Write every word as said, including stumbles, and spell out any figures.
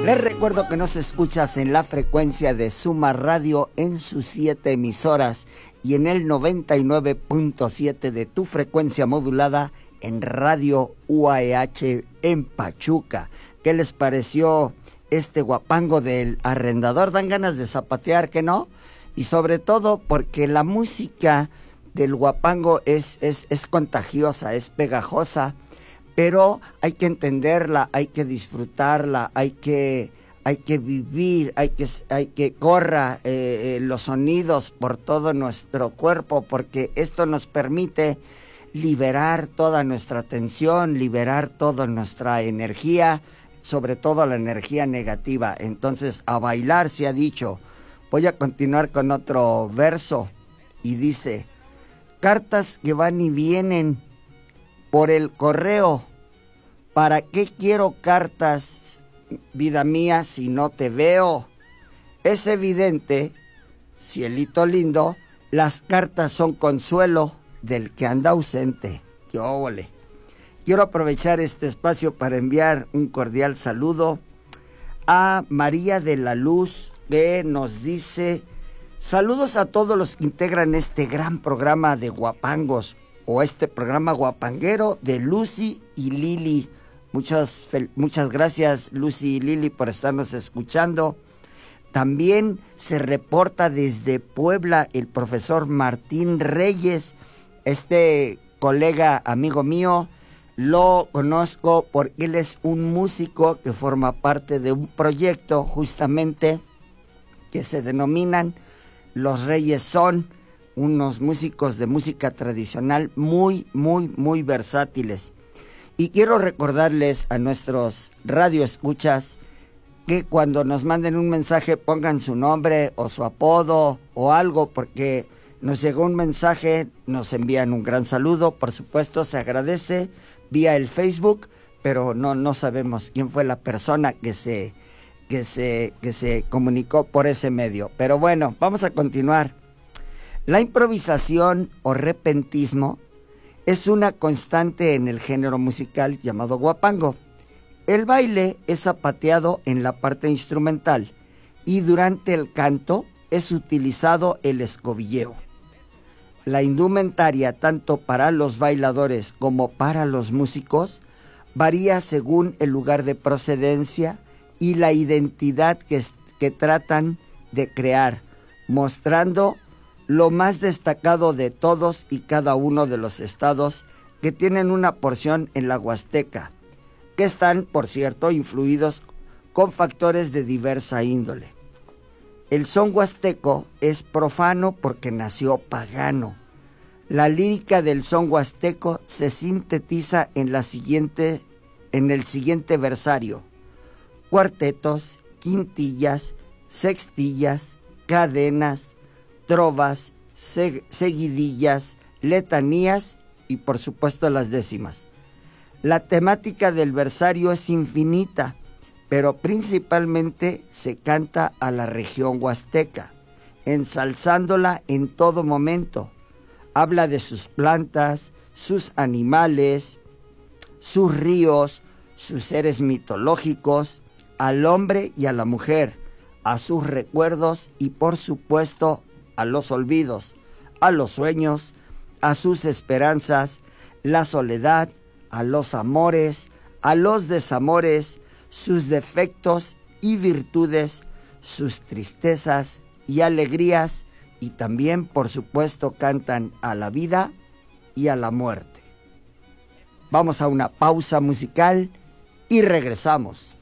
Les recuerdo que nos escuchas en la frecuencia de Suma Radio en sus siete emisoras y en el noventa y nueve punto siete de tu frecuencia modulada en Radio U A E H en Pachuca. ¿Qué les pareció este guapango del arrendador? Dan ganas de zapatear, ¿que no? Y sobre todo porque la música del guapango es, es, es contagiosa, es pegajosa, pero hay que entenderla, hay que disfrutarla, hay que, hay que vivir, hay que, hay que corra eh, los sonidos por todo nuestro cuerpo, porque esto nos permite liberar toda nuestra tensión, liberar toda nuestra energía, sobre todo la energía negativa. Entonces, a bailar se ha dicho. Voy a continuar con otro verso y dice: cartas que van y vienen por el correo. ¿Para qué quiero cartas, vida mía, si no te veo? Es evidente, cielito lindo, las cartas son consuelo del que anda ausente. ¡Qué óvole! Quiero aprovechar este espacio para enviar un cordial saludo a María de la Luz, que nos dice: saludos a todos los que integran este gran programa de guapangos, o este programa guapanguero de Lucy y Lili. Muchas, muchas gracias, Lucy y Lili, por estarnos escuchando. También se reporta desde Puebla el profesor Martín Reyes. Este colega, amigo mío, lo conozco porque él es un músico que forma parte de un proyecto justamente que se denominan Los Reyes Son, unos músicos de música tradicional muy, muy, muy versátiles. Y quiero recordarles a nuestros radioescuchas que cuando nos manden un mensaje pongan su nombre o su apodo o algo, porque nos llegó un mensaje, nos envían un gran saludo, por supuesto se agradece vía el Facebook, pero no, no sabemos quién fue la persona que se, que se, que se comunicó por ese medio. Pero bueno, vamos a continuar. La improvisación o repentismo es una constante en el género musical llamado guapango. El baile es zapateado en la parte instrumental y durante el canto es utilizado el escobilleo. La indumentaria, tanto para los bailadores como para los músicos, varía según el lugar de procedencia y la identidad que, que tratan de crear, mostrando lo más destacado de todos y cada uno de los estados que tienen una porción en la Huasteca, que están, por cierto, influidos con factores de diversa índole. El son huasteco es profano porque nació pagano. La lírica del son huasteco se sintetiza en, la siguiente, en el siguiente versario: cuartetos, quintillas, sextillas, cadenas, trovas, seg- seguidillas, letanías y por supuesto las décimas. La temática del versario es infinita, pero principalmente se canta a la región huasteca, ensalzándola en todo momento. Habla de sus plantas, sus animales, sus ríos, sus seres mitológicos, al hombre y a la mujer, a sus recuerdos y por supuesto a los olvidos, a los sueños, a sus esperanzas, la soledad, a los amores, a los desamores, sus defectos y virtudes, sus tristezas y alegrías, y también, por supuesto, cantan a la vida y a la muerte. Vamos a una pausa musical y regresamos.